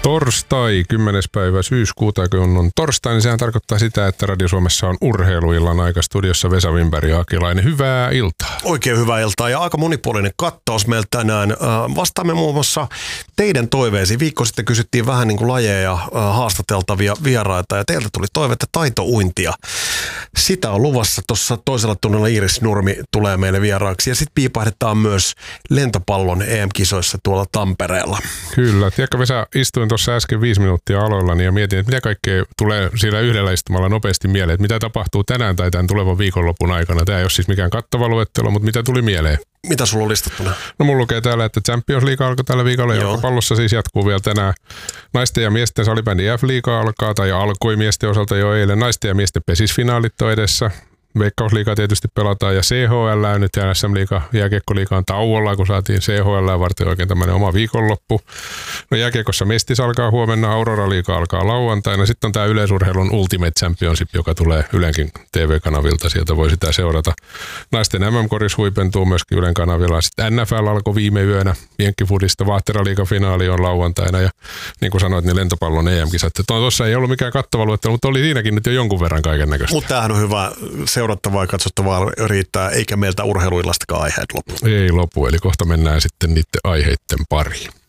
Torstai, 10. päivä syyskuuta, kun on torstai, niin sehän tarkoittaa sitä, että Radio Suomessa on urheiluillan aika. Studiossa Vesa Wimberg ja Akilainen. Hyvää iltaa. Oikein hyvää iltaa ja aika monipuolinen kattaus meillä tänään. Vastaamme muun muassa teidän toiveisiin. Viikko sitten kysyttiin vähän niin kuin lajeja ja haastateltavia vieraita ja teiltä tuli toivetta taitouintia. Sitä on luvassa tuossa toisella tunnilla. Iiris Nurmi tulee meille vieraaksi ja sitten piipahdetaan myös lentopallon EM-kisoissa tuolla Tampereella. Kyllä. Tiedätkö Vesa, istuin tuossa äsken 5 minuuttia aloillani ja mietin, että mitä kaikkea tulee siellä yhdellä istumalla nopeasti mieleen, että mitä tapahtuu tänään tai tämän tulevan viikonlopun aikana. Tämä ei ole siis mikään kattava luettelo, mutta mitä tuli mieleen? Mitä sulla on listattuna? No mulla lukee täällä, että Champions League alkoi tällä viikolla, jalkapallossa siis jatkuu vielä tänään. Naisten ja miesten salibändi F-liiga alkaa, tai alkoi miesten osalta jo eilen. Naisten ja miesten pesisfinaalit on edessä. Veikkausliigaa tietysti pelataan ja CHL nyt ja SM-liiga, jääkiekkoliiga on tauolla, kun saatiin CHL varten oikein tämmöinen oma viikonloppu. No jääkiekossa Mestis alkaa huomenna, Aurora-liiga alkaa lauantaina. Sitten on tämä yleisurheilun Ultimate Championship, joka tulee Ylenkin TV-kanavilta, sieltä voi sitä seurata. Naisten MM-koris huipentuu myöskin Ylen kanavilla. Sitten NFL alkoi viime yönä, Jenkkifudista, Vaahtera-liiga-finaali on lauantaina ja niin kuin sanoit, niin lentopallon EM-kisat. Tuossa ei ollut mikään kattava luettelo, mutta oli siinäkin nyt jo jonkun verran kaiken näköistä. Mutta tämähän on hyvä seurattavaa ja katsottavaa riittää, eikä meiltä urheiluillastakaan aiheet lopu. Ei lopu, eli kohta mennään sitten niiden aiheiden pariin.